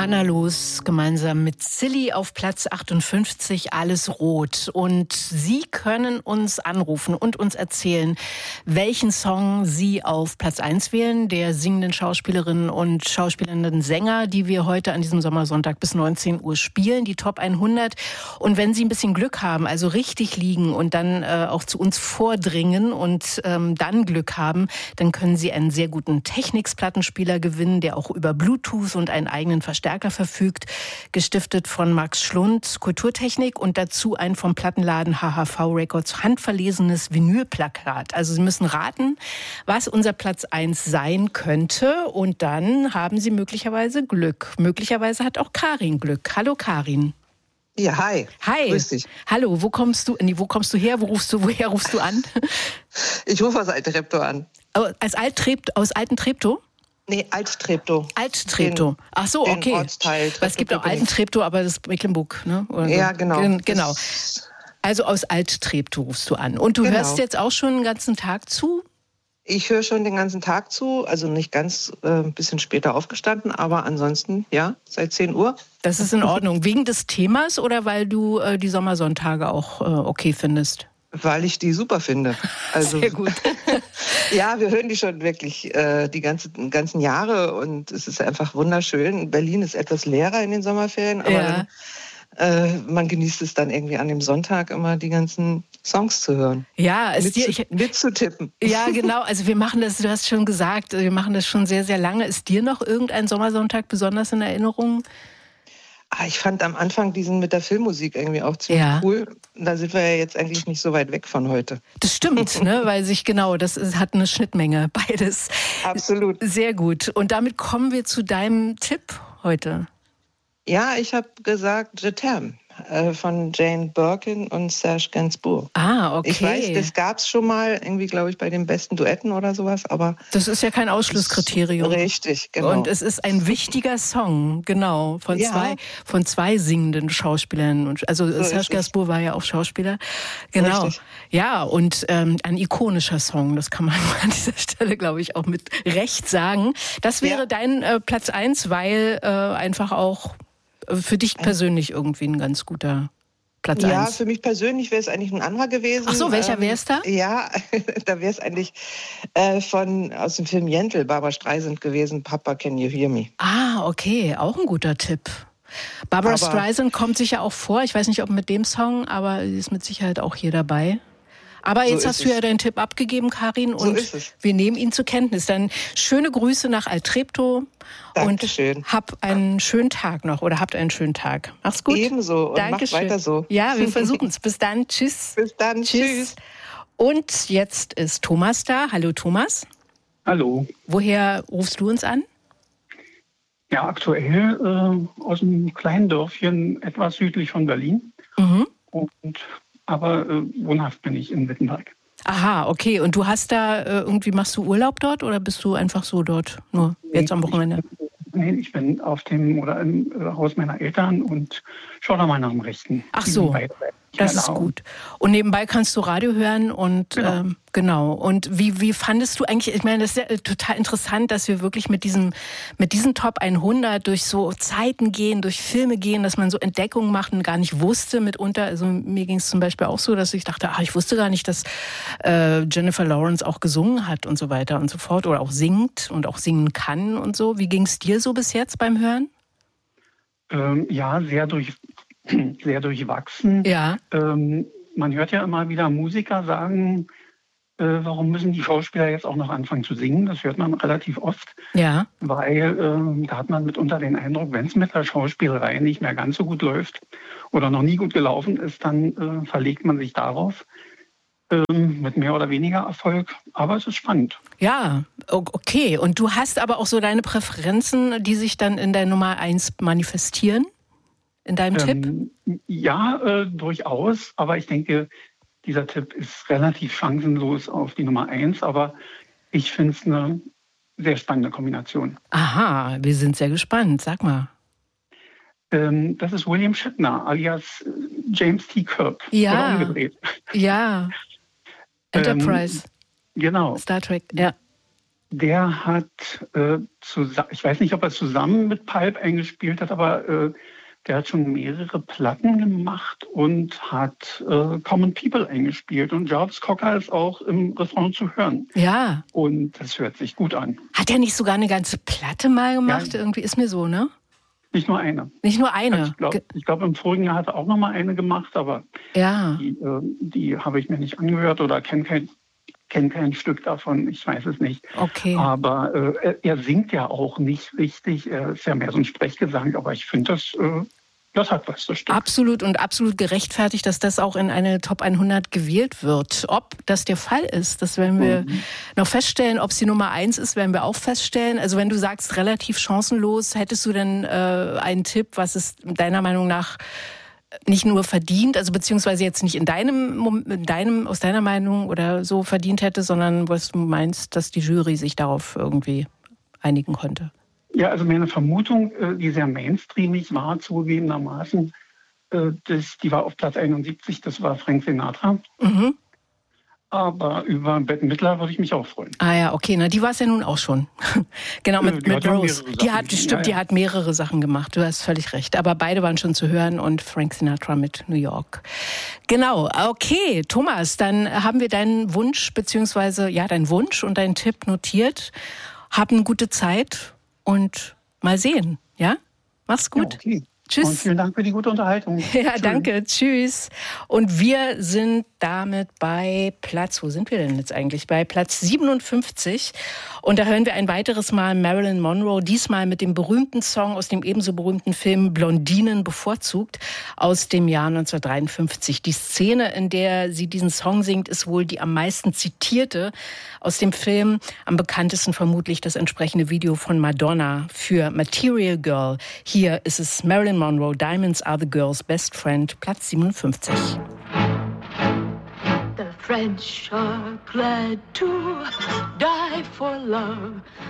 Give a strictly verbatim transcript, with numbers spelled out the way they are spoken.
Anna Loos gemeinsam mit Silly auf Platz achtundfünfzig, Alles Rot. Und Sie können uns anrufen und uns erzählen, welchen Song Sie auf Platz eins wählen, der singenden Schauspielerinnen und schauspielenden Sänger, die wir heute an diesem Sommersonntag bis neunzehn Uhr spielen, die Top hundert. Und wenn Sie ein bisschen Glück haben, also richtig liegen und dann äh, auch zu uns vordringen und ähm, dann Glück haben, dann können Sie einen sehr guten Technics-Plattenspieler gewinnen, der auch über Bluetooth und einen eigenen Verstärker verfügt, gestiftet von Max Schlund, Kulturtechnik, und dazu ein vom Plattenladen H H V Records handverlesenes Vinylplakat. Also Sie müssen raten, was unser Platz eins sein könnte, und dann haben Sie möglicherweise Glück. Möglicherweise hat auch Karin Glück. Hallo Karin. Ja, hi. Hi. Grüß dich. Hallo, wo kommst du, nee, wo kommst du her? Wo rufst du, woher rufst du an? Ich rufe aus Alt-Treptow an. Oh, als Alt-Trep, aus Alten-Treptow? Nee, Alt-Treptow. Alt-Treptow. Ach so, den okay. Ortsteil. Weil es gibt auch Alten-Treptow, aber das ist Mecklenburg, ne? Oder so. Ja, genau. Gen- Genau. Also aus Alt-Treptow rufst du an. Und du Genau. hörst jetzt auch schon den ganzen Tag zu? Ich höre schon den ganzen Tag zu, also nicht ganz, äh, ein bisschen später aufgestanden, aber ansonsten, ja, seit zehn Uhr. Das ist in Ordnung. Wegen des Themas oder weil du äh, die Sommersonntage auch äh, okay findest? Weil ich die super finde. Also, sehr gut. Ja, wir hören die schon wirklich äh, die ganze, ganzen Jahre, und es ist einfach wunderschön. Berlin ist etwas leerer in den Sommerferien, aber Ja. dann, äh, man genießt es dann irgendwie an dem Sonntag immer, die ganzen Songs zu hören. Ja, es Mit, dir, zu, ich, mitzutippen. ja, genau. Also wir machen das, du hast schon gesagt, wir machen das schon sehr, sehr lange. Ist dir noch irgendein Sommersonntag besonders in Erinnerung? Ah, ich fand am Anfang diesen mit der Filmmusik irgendwie auch ziemlich Ja. cool. Da sind wir ja jetzt eigentlich nicht so weit weg von heute. Das stimmt, ne? Weil sich genau, das ist, hat eine Schnittmenge, beides. Absolut. Sehr gut. Und damit kommen wir zu deinem Tipp heute. Ja, ich habe gesagt Je t'aime äh, von Jane Birkin und Serge Gainsbourg. Ah, okay. Ich weiß, das gab es schon mal, irgendwie, glaube ich, bei den besten Duetten oder sowas, aber... Das ist ja kein Ausschlusskriterium. Richtig, genau. Und es ist ein wichtiger Song, genau, von, Ja. zwei, von zwei singenden Schauspielern. Und- Also So Serge ist es. Gainsbourg war ja auch Schauspieler. Genau. Richtig. Ja, und ähm, ein ikonischer Song, das kann man an dieser Stelle, glaube ich, auch mit Recht sagen. Das wäre Ja. dein äh, Platz eins, weil äh, einfach auch äh, für dich persönlich irgendwie ein ganz guter Platz Ja, eins. für mich persönlich wäre es eigentlich ein anderer gewesen. Ach so, welcher wär's da? Ja, da wäre es eigentlich äh, von aus dem Film Yentl, Barbra Streisand gewesen, Papa, Can You Hear Me? Ah, okay, auch ein guter Tipp. Barbra Aber- Streisand kommt sicher auch vor. Ich weiß nicht, ob mit dem Song, aber sie ist mit Sicherheit auch hier dabei. Aber So jetzt ist hast du es. ja deinen Tipp abgegeben, Karin, So und ist es. wir nehmen ihn zur Kenntnis. Dann schöne Grüße nach Alt-Treptow Dankeschön. und hab einen schönen Tag noch oder habt einen schönen Tag. Mach's gut. Ebenso, und macht Dankeschön. weiter so. Ja, wir versuchen es. Bis dann. Tschüss. Bis dann. Tschüss. Tschüss. Und jetzt ist Thomas da. Hallo Thomas. Hallo. Woher rufst du uns an? Ja, aktuell äh, aus einem kleinen Dörfchen etwas südlich von Berlin. Mhm. Und, aber äh, wohnhaft bin ich in Wittenberg. Aha, okay. Und du hast da äh, irgendwie, machst du Urlaub dort oder bist du einfach so dort nur jetzt am Wochenende? Nein, ich bin auf dem oder im äh, Haus meiner Eltern und schaue da mal nach dem Rechten. Ach so, das ist gut. Und nebenbei kannst du Radio hören und Genau. ähm, genau. Und wie wie fandest du eigentlich? Ich meine, das ist ja total interessant, dass wir wirklich mit diesem mit diesen Top hundert durch so Zeiten gehen, durch Filme gehen, dass man so Entdeckungen macht und gar nicht wusste mitunter. Also mir ging es zum Beispiel auch so, dass ich dachte, ach, ich wusste gar nicht, dass äh, Jennifer Lawrence auch gesungen hat und so weiter und so fort oder auch singt und auch singen kann und so. Wie ging es dir so bis jetzt beim Hören? Ähm, ja, sehr durch sehr durchwachsen. Ja. Ähm, man hört ja immer wieder Musiker sagen, äh, warum müssen die Schauspieler jetzt auch noch anfangen zu singen? Das hört man relativ oft. Ja. Weil ähm, da hat man mitunter den Eindruck, wenn es mit der Schauspielerei nicht mehr ganz so gut läuft oder noch nie gut gelaufen ist, dann äh, verlegt man sich darauf ähm, mit mehr oder weniger Erfolg. Aber es ist spannend. Ja, o- okay. Und du hast aber auch so deine Präferenzen, die sich dann in der Nummer eins manifestieren? In deinem Tipp? Ähm, ja, äh, durchaus. Aber ich denke, dieser Tipp ist relativ chancenlos auf die Nummer eins. Aber ich finde es eine sehr spannende Kombination. Aha, wir sind sehr gespannt. Sag mal. Ähm, das ist William Shatner, alias äh, James T. Kirk. Ja. Oder umgedreht. Ja. Enterprise. Ähm, genau. Star Trek, ja. Der hat, äh, zusammen, ich weiß nicht, ob er zusammen mit Pulp eingespielt hat, aber äh, der hat schon mehrere Platten gemacht und hat äh, Common People eingespielt. Und Jarvis Cocker ist auch im Refrain zu hören. Ja. Und das hört sich gut an. Hat er nicht sogar eine ganze Platte mal gemacht? Ja. Irgendwie ist mir so, ne? Nicht nur eine. Nicht nur eine. Ich glaube, glaub, im vorigen Jahr hat er auch noch mal eine gemacht, aber ja. die, äh, die habe ich mir nicht angehört oder kenne kein, kenn kein Stück davon. Ich weiß es nicht. Okay. Aber äh, er, er singt ja auch nicht richtig. Er ist ja mehr so ein Sprechgesang, aber ich finde das... Äh, Das hat was, das stimmt. Absolut und absolut gerechtfertigt, dass das auch in eine Top hundert gewählt wird. Ob das der Fall ist, das werden wir mhm. noch feststellen. Ob es die Nummer eins ist, werden wir auch feststellen. Also wenn du sagst, relativ chancenlos, hättest du denn äh, einen Tipp, was es deiner Meinung nach nicht nur verdient, also beziehungsweise jetzt nicht in deinem, in deinem, aus deiner Meinung oder so verdient hätte, sondern was du meinst, dass die Jury sich darauf irgendwie einigen konnte? Ja, also meine Vermutung, die sehr mainstreamig war, zugegebenermaßen, das, die war auf Platz einundsiebzig, das war Frank Sinatra. Mhm. Aber über Bette Midler würde ich mich auch freuen. Ah ja, okay, na die war es ja nun auch schon. Genau, mit, mit Rose. Die hat, stimmt, ja, ja. die hat mehrere Sachen gemacht, du hast völlig recht. Aber beide waren schon zu hören und Frank Sinatra mit New York. Genau, okay, Thomas, dann haben wir deinen Wunsch, beziehungsweise, ja, deinen Wunsch und deinen Tipp notiert. Hab eine gute Zeit. Und mal sehen, ja? Mach's gut. Ja, okay. Tschüss. Und vielen Dank für die gute Unterhaltung. Ja, danke. Tschüss. Und wir sind damit bei Platz, wo sind wir denn jetzt eigentlich? Bei Platz siebenundfünfzig. Und da hören wir ein weiteres Mal Marilyn Monroe, diesmal mit dem berühmten Song aus dem ebenso berühmten Film Blondinen bevorzugt aus dem Jahr neunzehnhundertdreiundfünfzig. Die Szene, in der sie diesen Song singt, ist wohl die am meisten zitierte aus dem Film. Am bekanntesten vermutlich das entsprechende Video von Madonna für Material Girl. Hier ist es Marilyn Monroe, Diamonds Are the Girl's Best Friend, Platz siebenundfünfzig. The French are glad to die for love.